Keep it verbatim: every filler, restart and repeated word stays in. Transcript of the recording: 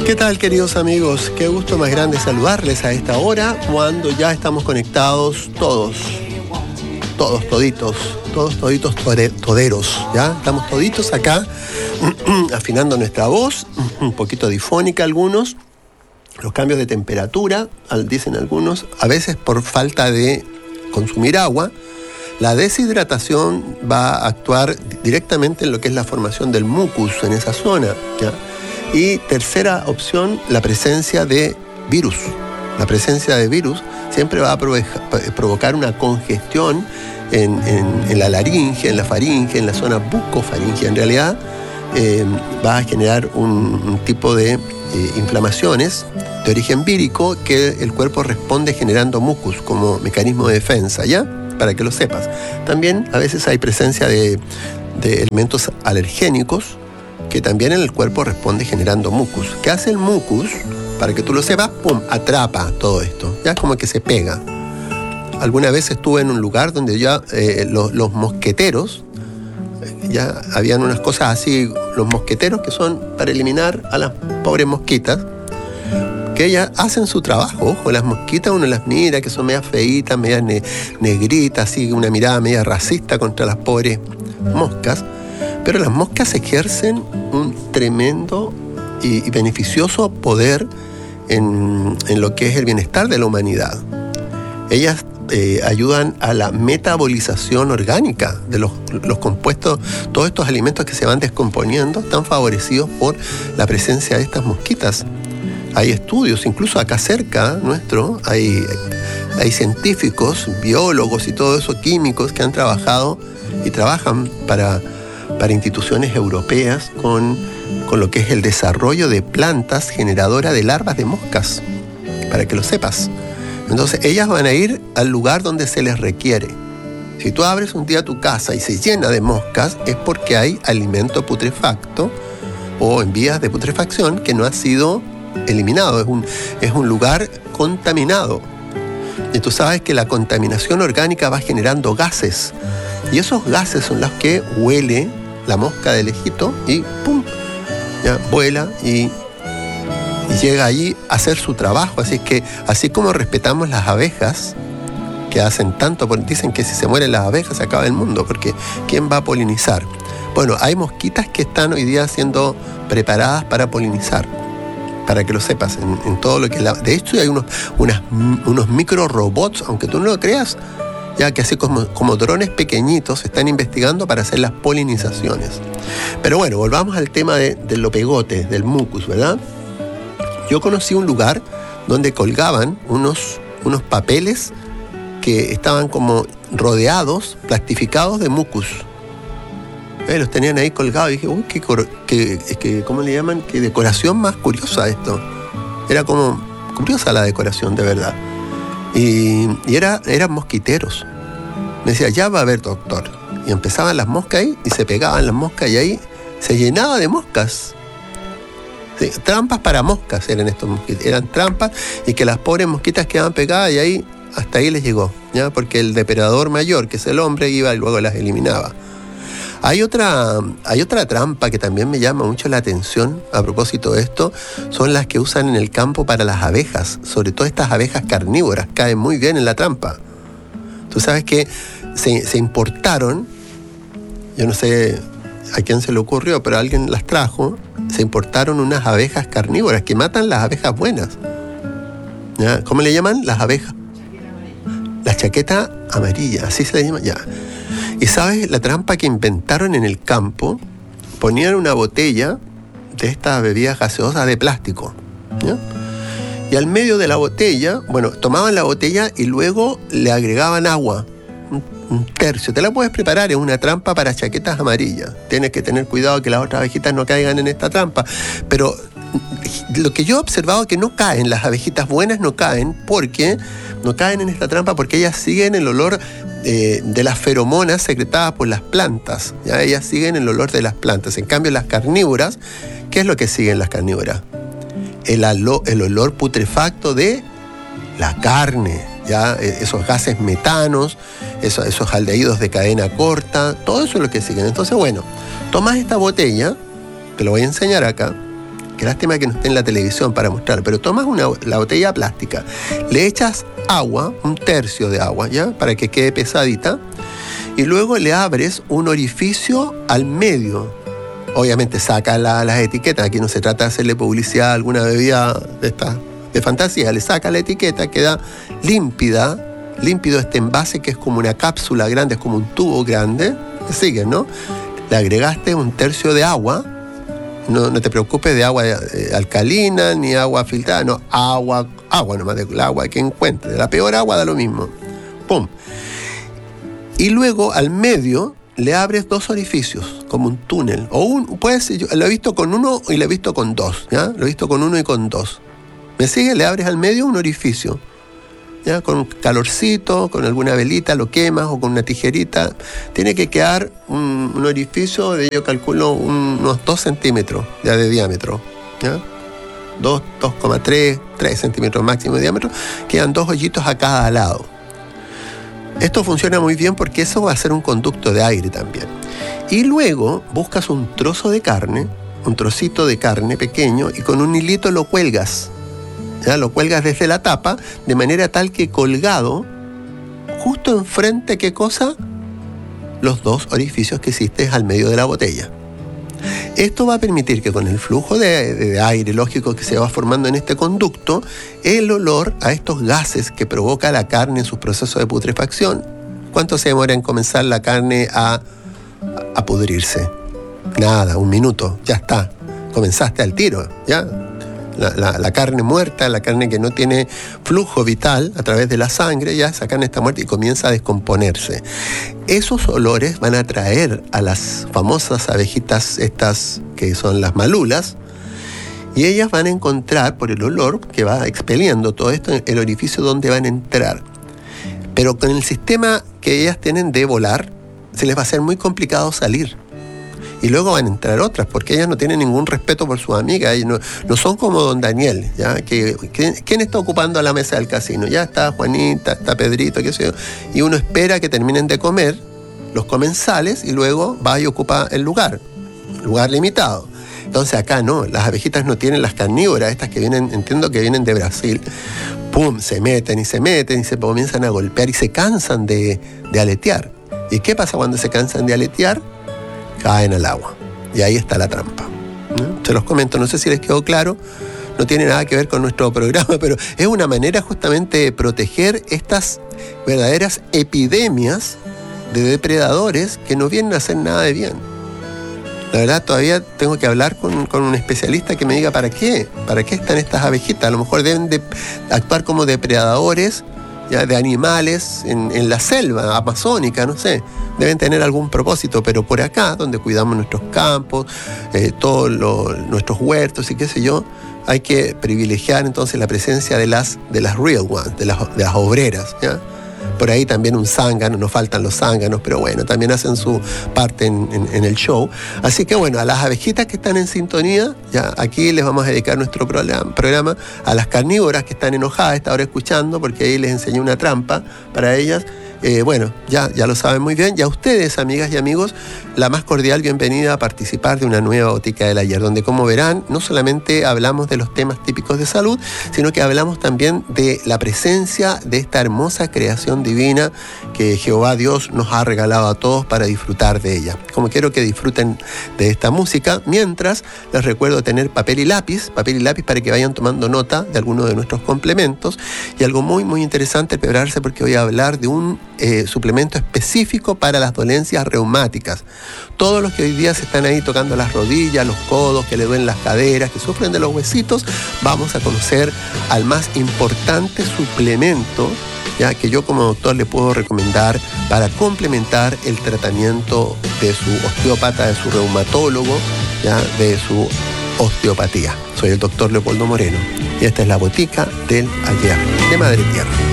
¿Qué tal, queridos amigos? Qué gusto más grande saludarles a esta hora cuando ya estamos conectados todos, todos, toditos, todos, toditos, tode, toderos, ¿ya? Estamos toditos acá afinando nuestra voz, un poquito difónica algunos, los cambios de temperatura, dicen algunos, a veces por falta de consumir agua. La deshidratación va a actuar directamente en lo que es la formación del mucus en esa zona, ¿ya? Y tercera opción, la presencia de virus. La presencia de virus siempre va a provocar una congestión en, en, en la laringe, en la faringe, en la zona bucofaringea. En realidad eh, va a generar un, un tipo de eh, inflamaciones de origen vírico que el cuerpo responde generando mucus como mecanismo de defensa, ¿ya? Para que lo sepas. También a veces hay presencia de, de elementos alergénicos que también en el cuerpo responde generando mucus. ¿Qué hace el mucus? Para que tú lo sepas, ¡pum!, atrapa todo esto. Ya es como que se pega. Alguna vez estuve en un lugar donde ya eh, los, los mosqueteros, ya habían unas cosas así, los mosqueteros que son para eliminar a las pobres mosquitas, que ellas hacen su trabajo. Ojo, las mosquitas uno las mira, que son medias feitas, medias ne- negritas, así, una mirada media racista contra las pobres moscas. Pero las moscas ejercen un tremendo y, y beneficioso poder en, en lo que es el bienestar de la humanidad. Ellas eh, ayudan a la metabolización orgánica de los, los compuestos. Todos estos alimentos que se van descomponiendo están favorecidos por la presencia de estas mosquitas. Hay estudios, incluso acá cerca nuestro, hay, hay científicos, biólogos y todo eso, químicos, que han trabajado y trabajan para... para instituciones europeas con, con lo que es el desarrollo de plantas generadoras de larvas de moscas, para que lo sepas. Entonces ellas van a ir al lugar donde se les requiere. Si tú abres un día tu casa y se llena de moscas, es porque hay alimento putrefacto o en vías de putrefacción que no ha sido eliminado, es un, es un lugar contaminado. Y tú sabes que la contaminación orgánica va generando gases, y esos gases son los que huele la mosca de lejito y ¡pum!, ya vuela y, y llega allí a hacer su trabajo. Así que, así como respetamos las abejas, que hacen tanto, dicen que si se mueren las abejas se acaba el mundo, porque ¿quién va a polinizar? Bueno, hay mosquitas que están hoy día siendo preparadas para polinizar, para que lo sepas, en, en todo lo que... La, de hecho hay unos, unas, unos micro robots, aunque tú no lo creas, ya que así como, como drones pequeñitos se están investigando para hacer las polinizaciones. Pero bueno, volvamos al tema de, de lo pegote, del mucus, ¿verdad? Yo conocí un lugar donde colgaban unos, unos papeles que estaban como rodeados, plastificados de mucus. Eh, los tenían ahí colgados y dije, uy, qué, qué, qué, ¿cómo le llaman? Qué decoración más curiosa esto. Era como curiosa la decoración, de verdad. Y, y era, eran mosquiteros. Me decía, ya va a haber, doctor. Y empezaban las moscas ahí y se pegaban las moscas y ahí se llenaba de moscas. Sí, trampas para moscas eran estos mosquitos. Eran trampas y que las pobres mosquitas quedaban pegadas y ahí, hasta ahí les llegó, ¿ya? Porque el depredador mayor, que es el hombre, iba y luego las eliminaba. Hay otra, hay otra trampa que también me llama mucho la atención a propósito de esto, son las que usan en el campo para las abejas, sobre todo estas abejas carnívoras, caen muy bien en la trampa. Tú sabes que se, se importaron, yo no sé a quién se le ocurrió, pero alguien las trajo, se importaron unas abejas carnívoras que matan las abejas buenas. ¿Ya? ¿Cómo le llaman? Las abejas. La chaqueta amarilla, así se le llama, ya. Y sabes, la trampa que inventaron en el campo, ponían una botella de estas bebidas gaseosas de plástico, ¿ya? Y al medio de la botella, bueno, tomaban la botella y luego le agregaban agua, un, un tercio. Te la puedes preparar, es una trampa para chaquetas amarillas. Tienes que tener cuidado que las otras abejitas no caigan en esta trampa. Pero lo que yo he observado es que no caen, las abejitas buenas no caen, porque no caen en esta trampa porque ellas siguen el olor eh, de las feromonas secretadas por las plantas. ¿Ya? Ellas siguen el olor de las plantas. En cambio, las carnívoras, ¿qué es lo que siguen las carnívoras? El, alo, el olor putrefacto de la carne, ¿ya? Esos gases metanos, esos, esos aldehídos de cadena corta, todo eso es lo que siguen. Entonces, bueno, tomas esta botella, te lo voy a enseñar acá, qué lástima que no esté en la televisión para mostrar, pero tomas una, la botella plástica, le echas agua, un tercio de agua, ¿ya? Para que quede pesadita, y luego le abres un orificio al medio. Obviamente saca la, las etiquetas, aquí no se trata de hacerle publicidad a alguna bebida de esta de fantasía, le saca la etiqueta, queda límpida, límpido este envase que es como una cápsula grande, es como un tubo grande, ¿me siguen, no? Le agregaste un tercio de agua, no, no te preocupes de agua eh, alcalina ni agua filtrada, no, agua, agua nomás, del agua que encuentres, la peor agua da lo mismo, pum. Y luego al medio le abres dos orificios, como un túnel, o un, puedes, yo lo he visto con uno y lo he visto con dos, ¿ya? Lo he visto con uno y con dos. ¿Me sigue? Le abres al medio un orificio, ¿ya? Con un calorcito, con alguna velita, lo quemas o con una tijerita. Tiene que quedar un, un orificio de, yo calculo, un, unos dos centímetros ya de diámetro, ¿ya? dos coma tres, tres centímetros máximo de diámetro. Quedan dos hoyitos a cada lado. Esto funciona muy bien porque eso va a ser un conducto de aire también. Y luego buscas un trozo de carne, un trocito de carne pequeño, y con un hilito lo cuelgas. ¿Ya? Lo cuelgas desde la tapa, de manera tal que colgado, justo enfrente, ¿qué cosa? Los dos orificios que hiciste al medio de la botella. Esto va a permitir que con el flujo de, de aire lógico que se va formando en este conducto, el olor a estos gases que provoca la carne en sus procesos de putrefacción. ¿Cuánto se demora en comenzar la carne a, a pudrirse? Nada, un minuto, ya está. Comenzaste al tiro, ¿ya? La, la, la carne muerta, la carne que no tiene flujo vital a través de la sangre, ya esa carne está muerta y comienza a descomponerse. Esos olores van a atraer a las famosas abejitas estas que son las malulas, y ellas van a encontrar por el olor que va expeliendo todo esto el orificio donde van a entrar. Pero con el sistema que ellas tienen de volar, se les va a hacer muy complicado salir. Y luego van a entrar otras, porque ellas no tienen ningún respeto por sus amigas, y no, no son como don Daniel, ¿ya? Que, que, ¿quién está ocupando la mesa del casino? Ya está Juanita, está Pedrito, qué sé yo, y uno espera que terminen de comer los comensales y luego va y ocupa el lugar, lugar limitado. Entonces acá no, las abejitas no tienen las carnívoras, estas que vienen, entiendo que vienen de Brasil, pum, se meten y se meten y se comienzan a golpear y se cansan de, de aletear. ¿Y qué pasa cuando se cansan de aletear? Caen al agua. Y ahí está la trampa, ¿no? Se los comento, no sé si les quedó claro, no tiene nada que ver con nuestro programa, pero es una manera justamente de proteger estas verdaderas epidemias de depredadores que no vienen a hacer nada de bien. La verdad, todavía tengo que hablar con, con un especialista que me diga para qué, para qué están estas abejitas. A lo mejor deben de actuar como depredadores, ya, de animales en, en la selva amazónica, no sé, deben tener algún propósito, pero por acá, donde cuidamos nuestros campos, eh, todos nuestros huertos y qué sé yo, hay que privilegiar entonces la presencia de las, de las real ones, de las, de las obreras, ¿ya? Por ahí también un zángano, nos faltan los zánganos, pero bueno, también hacen su parte en, en, en el show. Así que bueno, a las abejitas que están en sintonía, ya aquí les vamos a dedicar nuestro programa, programa a las carnívoras que están enojadas, esta hora escuchando, porque ahí les enseñé una trampa para ellas. Eh, bueno, ya, ya lo saben muy bien. Y a ustedes, amigas y amigos, la más cordial bienvenida a participar de una nueva Botica del Ayer, donde, como verán, no solamente hablamos de los temas típicos de salud, sino que hablamos también de la presencia de esta hermosa creación divina que Jehová Dios nos ha regalado a todos para disfrutar de ella. Como quiero que disfruten de esta música, mientras les recuerdo tener papel y lápiz, papel y lápiz para que vayan tomando nota de algunos de nuestros complementos. Y algo muy, muy interesante, prepararse, porque voy a hablar de un Eh, suplemento específico para las dolencias reumáticas. Todos los que hoy día se están ahí tocando las rodillas, los codos, que le duelen las caderas, que sufren de los huesitos, vamos a conocer al más importante suplemento, ya que yo como doctor le puedo recomendar para complementar el tratamiento de su osteópata, de su reumatólogo, ya, de su osteopatía. Soy el doctor Leopoldo Moreno y esta es la Botica del Ayer de Madre Tierra.